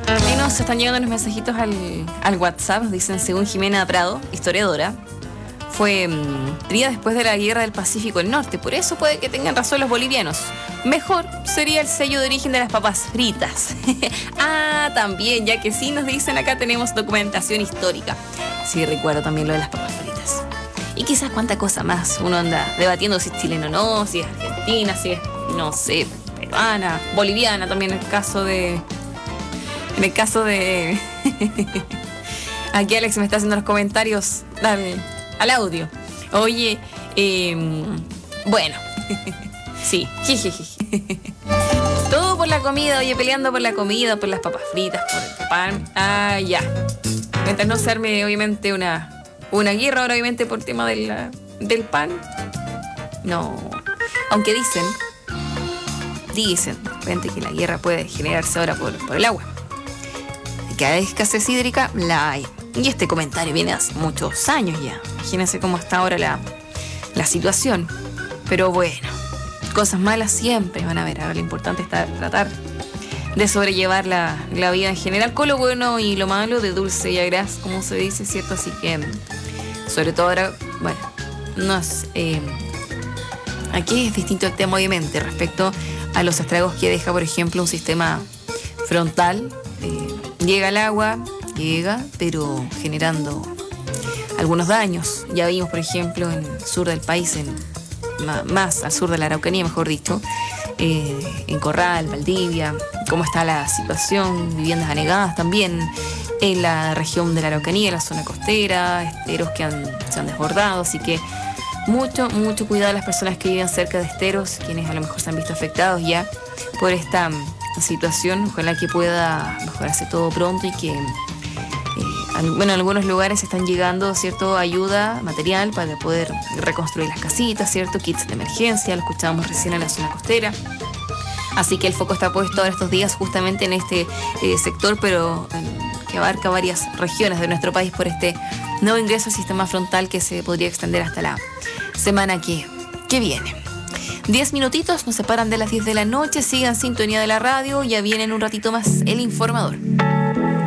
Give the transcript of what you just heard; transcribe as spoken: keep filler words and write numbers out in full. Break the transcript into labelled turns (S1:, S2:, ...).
S1: Y nos están llegando los mensajitos al, al WhatsApp. Nos dicen, según Jimena Prado, historiadora, fue mmm, día después de la guerra del Pacífico del Norte. Por eso puede que tengan razón los bolivianos. Mejor sería el sello de origen de las papas fritas. Ah, también, ya que sí nos dicen acá tenemos documentación histórica. Sí, recuerdo también lo de las papas fritas. Y quizás cuánta cosa más. Uno anda debatiendo si es chileno o no, si es argentina, si es, no sé, peruana, boliviana también en el caso de... En el caso de... Aquí Alex me está haciendo los comentarios al, al audio. Oye, eh, bueno, sí, todo por la comida, oye, peleando por la comida, por las papas fritas, por el pan. Ah, ya. Mientras no se arme, obviamente, una, una guerra, ahora obviamente por el tema de la, del pan. No. Aunque dicen, dicen, de repente que la guerra puede generarse ahora por, por el agua. Que hay escasez hídrica, la hay. Y este comentario viene hace muchos años ya. Imagínense cómo está ahora la, la situación. Pero bueno, cosas malas siempre van a haber. Ahora lo importante está tratar de sobrellevar la, la vida en general con lo bueno y lo malo, de dulce y agraz, como se dice, ¿cierto? Así que, sobre todo ahora, bueno, no es, eh, aquí es distinto el tema, obviamente, respecto a los estragos que deja, por ejemplo, un sistema frontal. Eh, llega el agua, llega, pero generando algunos daños. Ya vimos, por ejemplo, en el sur del país, en, más al sur de la Araucanía, mejor dicho, eh, en Corral, Valdivia, cómo está la situación, viviendas anegadas también en la región de la Araucanía, en la zona costera, esteros que han, se han desbordado, así que mucho, mucho cuidado a las personas que viven cerca de esteros, quienes a lo mejor se han visto afectados ya por esta situación. Ojalá que pueda mejorarse todo pronto y que, eh, bueno, en algunos lugares están llegando, ¿cierto?, ayuda material para poder reconstruir las casitas, ¿cierto?, kits de emergencia, lo escuchábamos recién en la zona costera. Así que el foco está puesto ahora estos días justamente en este eh, sector, pero eh, que abarca varias regiones de nuestro país por este nuevo ingreso al sistema frontal que se podría extender hasta la semana que, que viene. Diez minutitos nos separan de las diez de la noche. Sigan sintonía de la radio. Ya viene en un ratito más el informador.